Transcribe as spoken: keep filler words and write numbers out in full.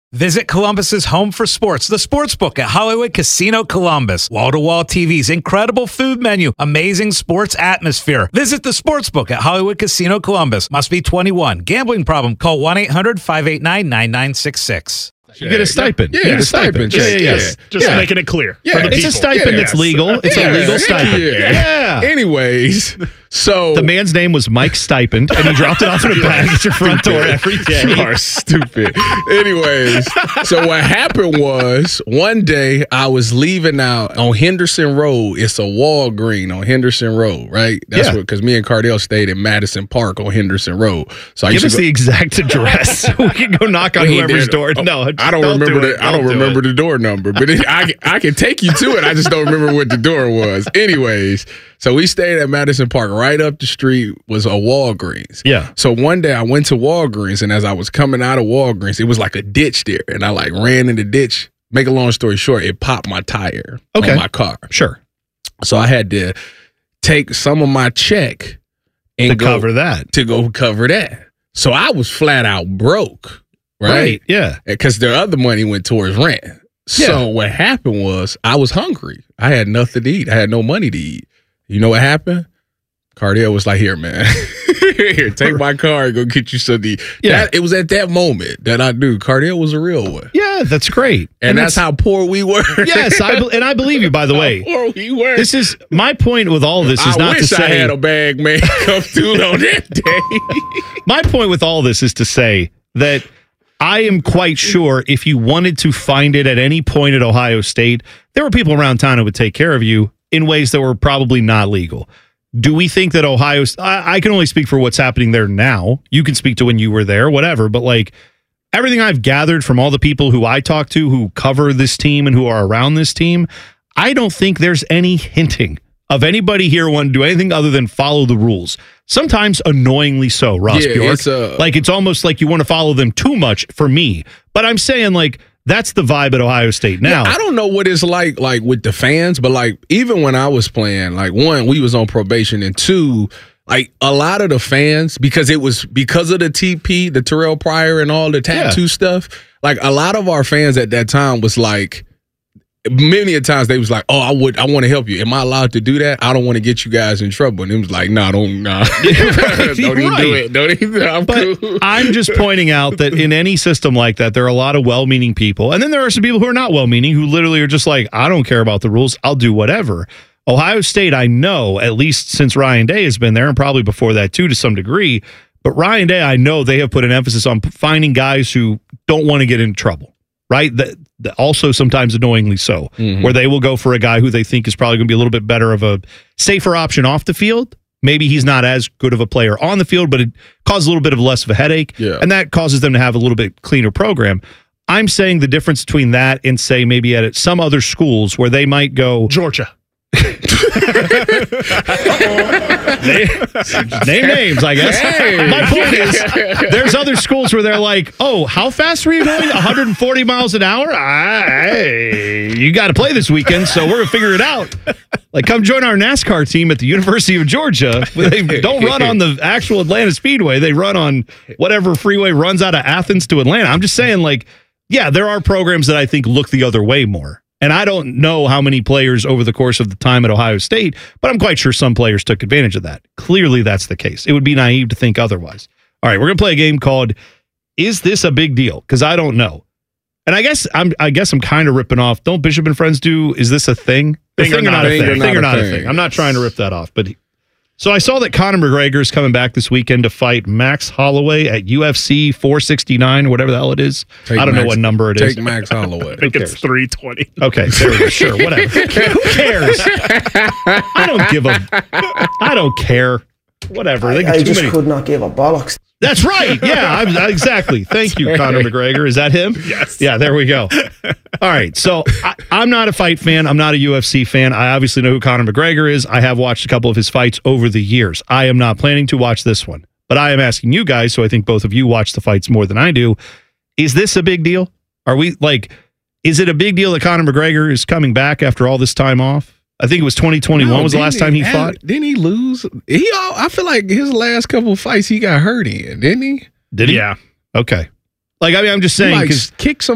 Visit Columbus's home for sports, the Sportsbook at Hollywood Casino Columbus. Wall-to-wall T Vs, incredible food menu, amazing sports atmosphere. Visit the Sportsbook at Hollywood Casino Columbus. Must be twenty-one. Gambling problem? Call one eight hundred five eight nine nine nine six six. You get a stipend. Yeah, you get a stipend. Yeah, yeah, yeah. Yes. Just Yeah. making it clear. Yeah. For the It's people. a stipend Yeah. that's legal. It's Yeah. a legal stipend. Yeah. Yeah. Anyways, so The man's name was Mike Stipend, and he dropped it off in a bag at your front door every day. You are stupid. Anyways, so what happened was one day I was leaving out on Henderson Road. It's a Walgreens on Henderson Road, right? That's Yeah. what because me and Cardell stayed in Madison Park on Henderson Road. So I Give used us to go, the exact address so we can go knock on We ain't whoever's there. door. Oh, No, I don't, don't remember do it. the I don't Don't do remember it. the door number, but it, I I can take you to it. I just don't remember what the door was. Anyways, so we stayed at Madison Park. Right up the street was a Walgreens. Yeah. So one day I went to Walgreens, and as I was coming out of Walgreens, it was like a ditch there, and I like ran in the ditch. Make a long story short, it popped my tire Okay. on my car. Sure. So I had to take some of my check and To go, cover that. to go cover that. So I was flat out broke, Right. right? Yeah. Because their other money went towards rent. So Yeah. what happened was I was hungry. I had nothing to eat. I had no money to eat. You know what happened? Cardell was like, here, man. Here, take my car and go get you some to eat. Yeah. That, it was at that moment that I knew Cardell was a real one. Yeah, that's great. And, that's, how poor we were. Yes, I be- and I believe you, by the way. How poor we were. This is my point with all this is I not wish to say I had a bag man come through on that day. my point with all this is to say that I am quite sure if you wanted to find it at any point at Ohio State, there were people around town who would take care of you in ways that were probably not legal. Do we think that Ohio I, I can only speak for what's happening there now. You can speak to when you were there, whatever, but like everything I've gathered from all the people who I talk to who cover this team and who are around this team, I don't think there's any hinting of anybody here wanting to do anything other than follow the rules. Sometimes annoyingly so, Ross Yeah, Bjork. it's, uh, like it's almost like you want to follow them too much for me. But I'm saying like that's the vibe at Ohio State now. I don't know what it's like like with the fans, but like even when I was playing, like one, we was on probation, and two, like a lot of the fans, because it was because of the T P, the Terrell Pryor and all the tattoo Yeah. stuff, like a lot of our fans at that time was like, many a times they was like, oh, I would, I want to help you. Am I allowed to do that? I don't want to get you guys in trouble. And it was like, nah, don't, nah. don't even Right. do it. Don't even, I'm But cool. I'm just pointing out that in any system like that, there are a lot of well-meaning people. And then there are some people who are not well-meaning who literally are just like, I don't care about the rules. I'll do whatever. Ohio State, I know, at least since Ryan Day has been there, and probably before that too to some degree, but Ryan Day, I know they have put an emphasis on finding guys who don't want to get in trouble, right? That, that also sometimes annoyingly so, Mhm. where they will go for a guy who they think is probably going to be a little bit better of a safer option off the field. Maybe he's not as good of a player on the field, but it causes a little bit of less of a headache, Yeah. and that causes them to have a little bit cleaner program. I'm saying the difference between that and, say, maybe at some other schools where they might go, Georgia. name names, I guess. Hey. My point is, there's other schools where they're like, oh, how fast are you going? one hundred forty miles an hour? Ah, hey, you got to play this weekend, so we're going to figure it out. Like, come join our NASCAR team at the University of Georgia. They don't run on the actual Atlanta Speedway. They run on whatever freeway runs out of Athens to Atlanta. I'm just saying, like, yeah, there are programs that I think look the other way more. And I don't know how many players over the course of the time at Ohio State, but I'm quite sure some players took advantage of that. Clearly, that's the case. It would be naive to think otherwise. All right, we're going to play a game called Is This a Big Deal? Because I don't know. And I guess I'm I guess I'm kind of ripping off. Don't Bishop and Friends do Is This a Thing? A Thing or not a thing. Thing or not a thing. I'm not trying to rip that off, but he, so I saw that Conor McGregor is coming back this weekend to fight Max Holloway at U F C four sixty-nine, whatever the hell it is. Take I don't know Max- what number it is. Take Max Holloway. I think Who it's cares? three twenty. Okay, there we go. Sure, whatever. Who cares? I don't give a. I don't care. Whatever. They get I too just many. could not give a bollocks. That's right. Yeah, I'm, exactly. Thank you, Conor McGregor. Is that him? Yes. Yeah, there we go. All right. So I, I'm not a fight fan. I'm not a U F C fan. I obviously know who Conor McGregor is. I have watched a couple of his fights over the years. I am not planning to watch this one, but I am asking you guys, so I think both of you watch the fights more than I do. Is this a big deal? Are we like, is it a big deal that Conor McGregor is coming back after all this time off? I think it was twenty twenty-one No, was the didn't last time he had- fought. Didn't he lose? He, all, I feel like his last couple of fights he got hurt in, didn't he? Did he? Yeah. Okay. Like, I mean, I'm just He saying like because kicked some